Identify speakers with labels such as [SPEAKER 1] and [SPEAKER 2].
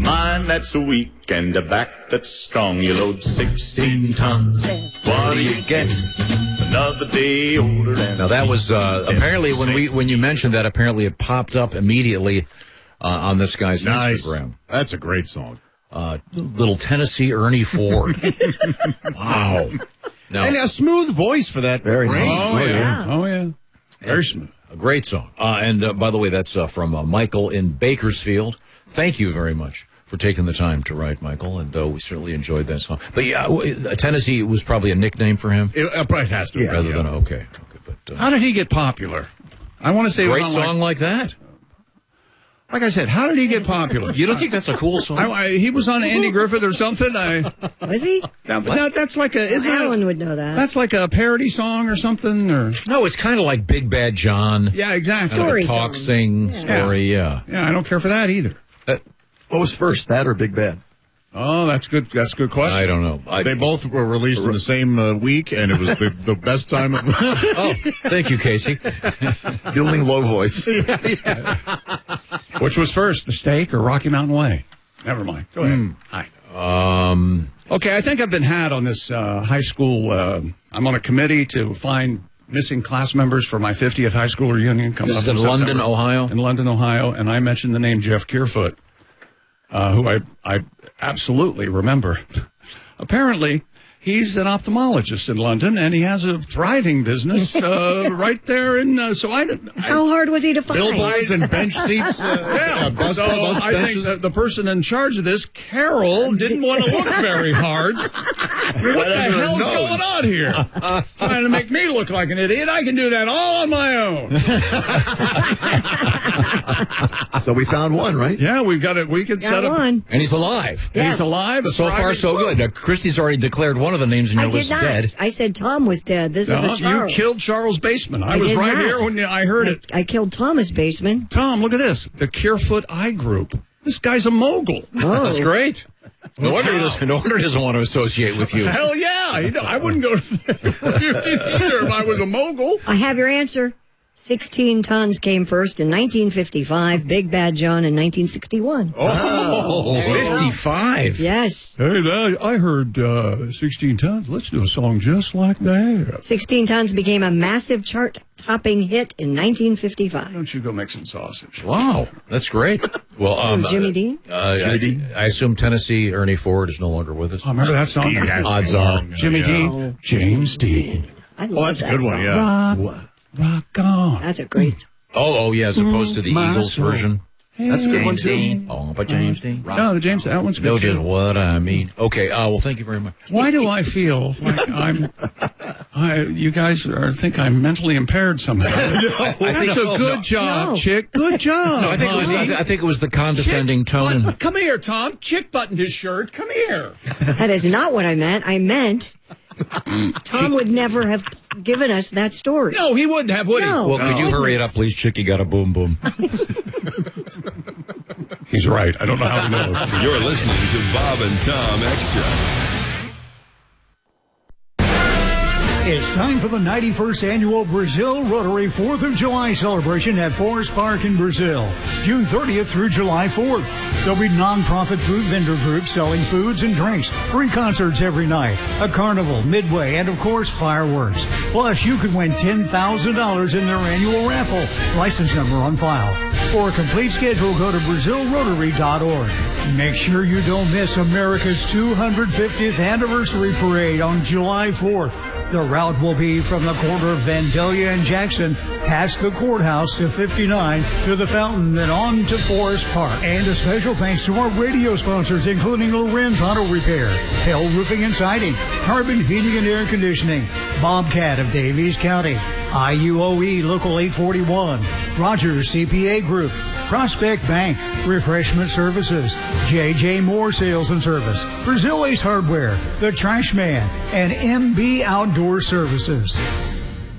[SPEAKER 1] mind that's weak and a back that's strong. You load 16 tons. What do you get? Another day older. And
[SPEAKER 2] now that was apparently when you mentioned that, apparently it popped up immediately on this guy's Instagram.
[SPEAKER 3] That's a great song.
[SPEAKER 2] Little Tennessee Ernie Ford. Wow. Now,
[SPEAKER 3] and a smooth voice for that.
[SPEAKER 4] Very nice.
[SPEAKER 5] Oh, yeah. Very smooth.
[SPEAKER 2] A great song. And by the way, that's from Michael in Bakersfield. Thank you very much for taking the time to write, Michael, and we certainly enjoyed that song. But yeah, Tennessee was probably a nickname for him.
[SPEAKER 3] It probably has to.
[SPEAKER 2] Rather than okay. But
[SPEAKER 5] how did he get popular? I want to say
[SPEAKER 2] great song like that.
[SPEAKER 5] Like I said, how did he get popular?
[SPEAKER 2] You don't think that's a cool song?
[SPEAKER 5] He was on Andy Griffith or something.
[SPEAKER 6] Was he?
[SPEAKER 5] That's like a.
[SPEAKER 6] Alan would know that.
[SPEAKER 5] That's like a parody song or something, or
[SPEAKER 2] no? It's kind of like Big Bad John.
[SPEAKER 5] Yeah, exactly.
[SPEAKER 6] Story
[SPEAKER 2] talk, sing, story. Yeah.
[SPEAKER 5] I don't care for that either.
[SPEAKER 4] What was first, that or Big Bad?
[SPEAKER 5] Oh, that's good. That's a good question.
[SPEAKER 2] I don't know.
[SPEAKER 3] They both were released in the same week, and it was the best time of.
[SPEAKER 2] Oh, thank you, Casey.
[SPEAKER 4] Building low voice.
[SPEAKER 5] Which was first, the Steak or Rocky Mountain Way? Never mind. Go ahead. Hi. Okay, I think I've been had on this high school. I'm on a committee to find missing class members for my 50th high school reunion coming up in
[SPEAKER 2] London, Ohio.
[SPEAKER 5] In London, Ohio, and I mentioned the name Jeff Kearfoot, who I absolutely remember. Apparently, he's an ophthalmologist in London, and he has a thriving business right there.
[SPEAKER 6] How hard was he to find?
[SPEAKER 3] Billboards and bench seats.
[SPEAKER 5] Bus I think that the person in charge of this, Carol, didn't want to look very hard. What the hell's going on here? Trying to make me look like an idiot. I can do that all on my own.
[SPEAKER 4] So we found one, right?
[SPEAKER 5] Yeah, we've got it. We could set up
[SPEAKER 6] one.
[SPEAKER 2] And he's alive.
[SPEAKER 6] Yes.
[SPEAKER 5] He's alive.
[SPEAKER 2] So far, so good. Christy's already declared one of the names in your list dead.
[SPEAKER 6] I said Tom was dead. This is a Charles.
[SPEAKER 5] You killed Charles Baseman. I was right here when I heard it.
[SPEAKER 6] I killed Thomas Baseman.
[SPEAKER 5] Tom, look at this. The Kearfoot Eye Group. This guy's a mogul.
[SPEAKER 2] Oh, that's great. No wonder he doesn't want to associate with you.
[SPEAKER 5] Hell yeah. I wouldn't go there with you either if I was a mogul.
[SPEAKER 6] I have your answer. 16 Tons came first in 1955, Big Bad John in 1961.
[SPEAKER 2] Oh, 55.
[SPEAKER 6] Yes.
[SPEAKER 5] Hey, I heard 16 Tons. Let's do a song just like that.
[SPEAKER 6] 16 Tons became a massive chart-topping hit in 1955.
[SPEAKER 5] Don't you go make some sausage.
[SPEAKER 2] Wow, that's great. Well,
[SPEAKER 6] Jimmy Dean?
[SPEAKER 4] Jimmy Dean?
[SPEAKER 2] I assume Tennessee Ernie Ford is no longer with us.
[SPEAKER 5] Oh, remember that song?
[SPEAKER 2] Odds are.
[SPEAKER 5] Jimmy Dean? James Dean.
[SPEAKER 3] That's a good one, yeah.
[SPEAKER 5] Rock on.
[SPEAKER 6] That's a great.
[SPEAKER 2] Oh, yeah, as opposed to the Eagles version.
[SPEAKER 4] That's a good one, too.
[SPEAKER 2] Dean. Oh, but James Dean.
[SPEAKER 5] No, the James, that one's good.
[SPEAKER 2] No, just what I mean. Okay, well, thank you very much.
[SPEAKER 5] Why do I feel like you guys think I'm mentally impaired somehow? That's a good job, Chick. Good job.
[SPEAKER 2] No, I think it was the condescending tone.
[SPEAKER 5] Come here, Tom. Chick buttoned his shirt. Come here.
[SPEAKER 6] That is not what I meant. I meant Tom would never have given us that story.
[SPEAKER 5] No, he wouldn't have, would he?
[SPEAKER 2] Well, could you hurry it up, please, Chick? You got a boom boom.
[SPEAKER 5] He's right. I don't know how he knows.
[SPEAKER 7] You're listening to Bob and Tom Extra.
[SPEAKER 8] It's time for the 91st Annual Brazil Rotary 4th of July celebration at Forest Park in Brazil, June 30th through July 4th. There'll be non-profit food vendor groups selling foods and drinks, free concerts every night, a carnival, midway, and of course, fireworks. Plus, you could win $10,000 in their annual raffle. License number on file. For a complete schedule, go to BrazilRotary.org. Make sure you don't miss America's 250th anniversary parade on July 4th. The route will be from the corner of Vandalia and Jackson, past the courthouse to 59, to the fountain, then on to Forest Park. And a special thanks to our radio sponsors, including Lorenz Auto Repair, Hell Roofing and Siding, Carbon Heating and Air Conditioning, Bobcat of Davies County, IUOE Local 841, Rogers CPA Group, Prospect Bank, Refreshment Services, J.J. Moore Sales and Service, Brazil Ace Hardware, The Trash Man, and MB Outdoor Services.